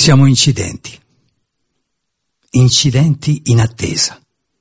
Siamo incidenti in attesa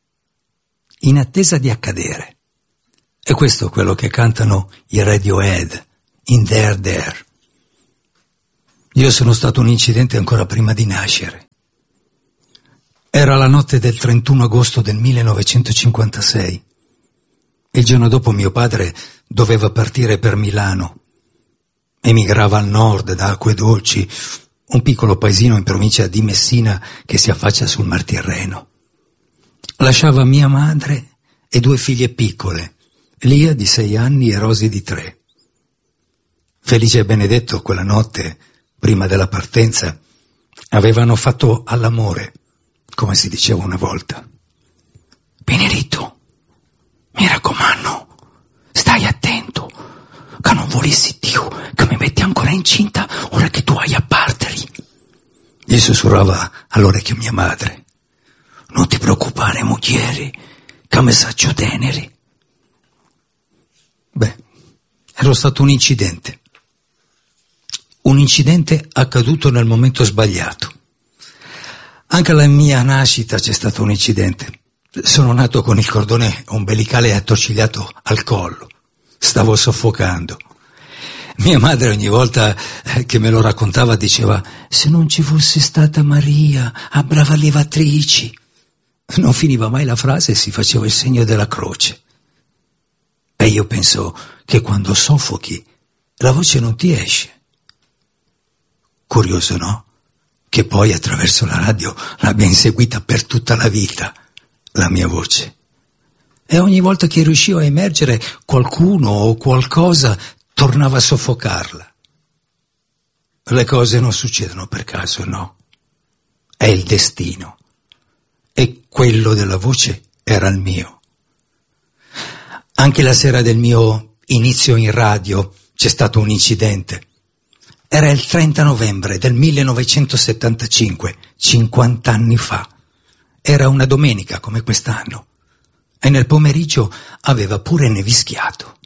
di accadere. E questo è quello che cantano i Radiohead in There There. Io sono stato un incidente ancora prima di nascere. Era la notte del 31 agosto del 1956. Il giorno dopo mio padre doveva partire per Milano. Emigrava al nord, da Acquedolci, un piccolo paesino in provincia di Messina che si affaccia sul Mar Tirreno. Lasciava mia madre e 2 figlie piccole, Lia di 6 anni e Rosy di 3. Felice e Benedetto quella notte, prima della partenza, avevano fatto all'amore, come si diceva una volta. Benedetto, mi raccomando, stai attento, che non volessi Dio che mi metti ancora incinta ora che tu hai a partere. Gli sussurrava all'orecchio mia madre. Non ti preoccupare, moglie, che mi saccio tenere. Beh, ero stato un incidente accaduto nel momento sbagliato. Anche alla mia nascita c'è stato un incidente. Sono nato con il cordone ombelicale attorcigliato al collo. Stavo soffocando. Mia madre ogni volta che me lo raccontava diceva: se non ci fosse stata Maria, a brava levatrici. Non finiva mai la frase e si faceva il segno della croce. E io penso che quando soffochi la voce non ti esce. Curioso, no? Che poi attraverso la radio l'abbia inseguita per tutta la vita, la mia voce. E ogni volta che riuscivo a emergere, qualcuno o qualcosa tornava a soffocarla. Le cose non succedono per caso, no? È il destino. E quello della voce era il mio. Anche la sera del mio inizio in radio c'è stato un incidente. Era il 30 novembre del 1975, 50 anni fa. Era una domenica come quest'anno. E nel pomeriggio aveva pure nevischiato.